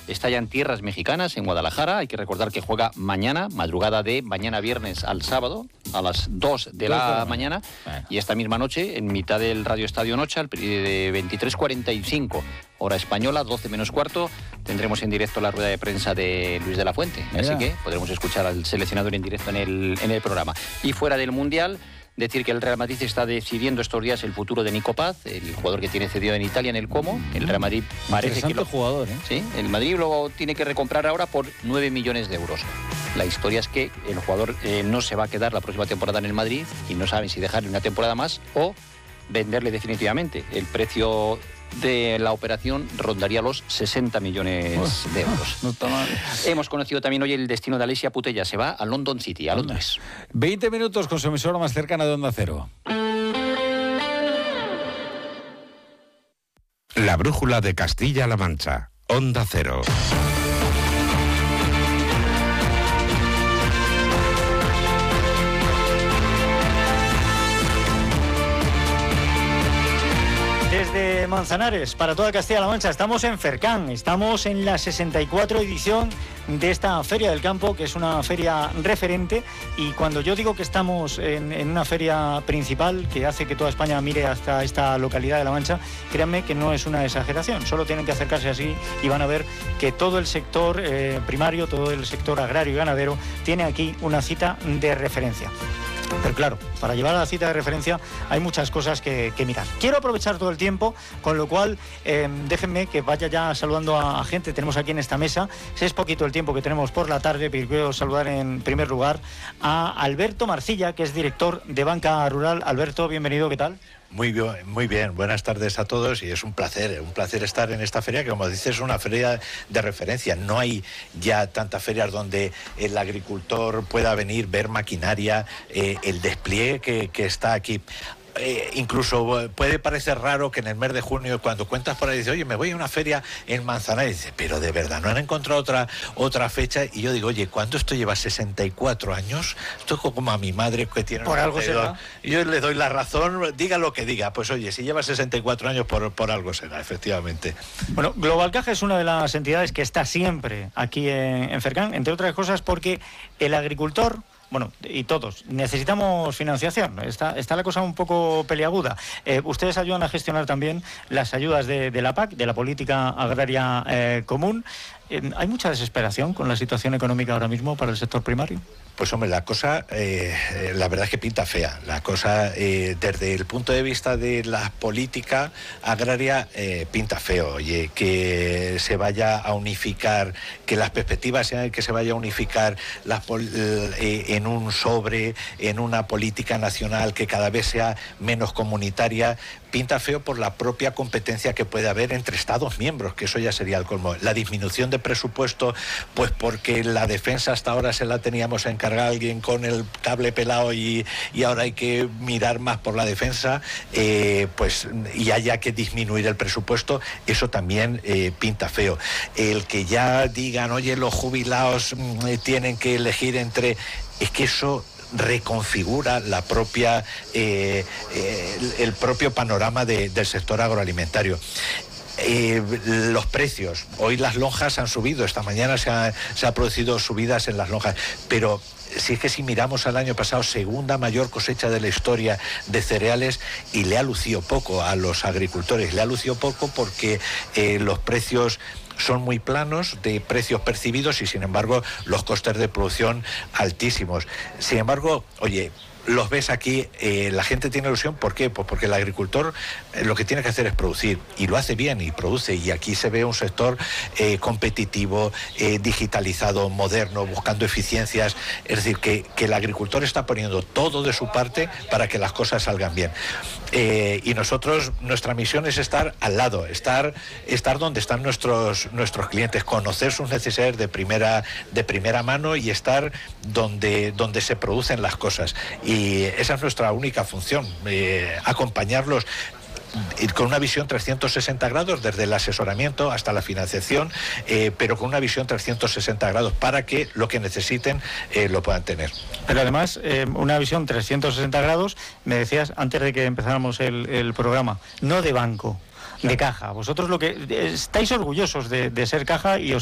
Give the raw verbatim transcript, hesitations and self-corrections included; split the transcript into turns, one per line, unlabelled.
está ya en tierras mexicanas, en Guadalajara. Hay que recordar que juega mañana, madrugada de mañana viernes al sábado, a las dos de la mañana. Bueno. Y esta misma noche, en mitad del Radio Estadio Noche, de veintitrés cuarenta y cinco, hora española, doce menos cuarto, tendremos en directo la rueda de prensa de Luis de la Fuente. Mira. Así que podremos escuchar al seleccionador en directo en el, en el programa. Y fuera del Mundial, decir que el Real Madrid está decidiendo estos días el futuro de Nico Paz, el jugador que tiene cedido en Italia en el Como. El Real Madrid parece que lo,
jugador, ¿eh?
Sí, el Madrid lo tiene que recomprar ahora por nueve millones de euros. La historia es que el jugador eh, no se va a quedar la próxima temporada en el Madrid y no saben si dejarle una temporada más o venderle definitivamente. El precio de la operación rondaría los sesenta millones de euros.
No está mal.
Hemos conocido también hoy el destino de Alessia Putellas. Se va a London City, a Londres.
veinte minutos con su emisora más cercana de Onda Cero.
La brújula de Castilla-La Mancha. Onda Cero.
Desde Manzanares, para toda Castilla-La Mancha, estamos en Fercán, estamos en la sesenta y cuatro edición de esta Feria del Campo, que es una feria referente, y cuando yo digo que estamos en, en una feria principal que hace que toda España mire hasta esta localidad de La Mancha, créanme que no es una exageración, solo tienen que acercarse así y van a ver que todo el sector eh, primario, todo el sector agrario y ganadero tiene aquí una cita de referencia. Pero claro, para llevar a la cita de referencia hay muchas cosas que, que mirar. Quiero aprovechar todo el tiempo, con lo cual eh, déjenme que vaya ya saludando a, a gente. Tenemos aquí en esta mesa, si es poquito el tiempo que tenemos por la tarde, pero quiero saludar en primer lugar a Alberto Marcilla, que es director de Banca Rural. Alberto, bienvenido, ¿qué tal?
Muy bien, muy bien, buenas tardes a todos y es un placer, un placer estar en esta feria que, como dices, es una feria de referencia. No hay ya tantas ferias donde el agricultor pueda venir, ver maquinaria, eh, el despliegue que, que está aquí. Eh, incluso puede parecer raro que en el mes de junio, cuando cuentas por ahí, dices, oye, me voy a una feria en Manzanares, y dices, pero de verdad, ¿no han encontrado otra otra fecha? Y yo digo, oye, ¿cuánto esto lleva? sesenta y cuatro años. Esto es como a mi madre que tiene...
Por algo será.
Yo le doy la razón, diga lo que diga. Pues oye, si lleva sesenta y cuatro años, por, por algo será, efectivamente.
Bueno, Global Caja es una de las entidades que está siempre aquí en, en Fercán, entre otras cosas porque el agricultor... Bueno, y todos, necesitamos financiación. Está, está la cosa un poco peliaguda. Eh, ustedes ayudan a gestionar también las ayudas de, de la P A C, de la Política Agraria eh, Común. Eh, ¿Hay mucha desesperación con la situación económica ahora mismo para el sector primario?
Pues hombre, la cosa, eh, la verdad es que pinta fea. La cosa, eh, desde el punto de vista de la política agraria, eh, pinta feo. Oye, que se vaya a unificar, que las perspectivas sean que se vaya a unificar las, eh, en un sobre, en una política nacional que cada vez sea menos comunitaria. Pinta feo por la propia competencia que puede haber entre Estados miembros, que eso ya sería el colmo. La disminución de presupuesto, pues porque la defensa hasta ahora se la teníamos encargada alguien con el cable pelado y, y ahora hay que mirar más por la defensa, eh, pues y haya que disminuir el presupuesto, eso también eh, pinta feo. El que ya digan, oye, los jubilados mm, tienen que elegir entre... Es que eso... reconfigura la propia eh, eh, el, el propio panorama de, del sector agroalimentario. Eh, los precios, hoy las lonjas han subido, esta mañana se ha, se ha producido subidas en las lonjas, pero si es que si miramos al año pasado, segunda mayor cosecha de la historia de cereales, y le ha lucido poco a los agricultores, le ha lucido poco porque eh, los precios son muy planos de precios percibidos y sin embargo los costes de producción altísimos. Sin embargo, oye, los ves aquí, eh, la gente tiene ilusión, ¿por qué? Pues porque el agricultor eh, lo que tiene que hacer es producir, y lo hace bien y produce, y aquí se ve un sector eh, competitivo, eh, digitalizado, moderno, buscando eficiencias, es decir, que, que el agricultor está poniendo todo de su parte para que las cosas salgan bien. Eh, y nosotros, nuestra misión es estar al lado, estar, estar donde están nuestros, nuestros clientes, conocer sus necesidades de primera, de primera mano y estar donde, donde se producen las cosas. Y Y esa es nuestra única función, eh, acompañarlos con una visión trescientos sesenta grados, desde el asesoramiento hasta la financiación, eh, pero con una visión trescientos sesenta grados para que lo que necesiten eh, lo puedan tener.
Pero además, eh, una visión trescientos sesenta grados, me decías antes de que empezáramos el, el programa, no de banco, de caja. Vosotros lo que estáis orgullosos de, de ser caja y os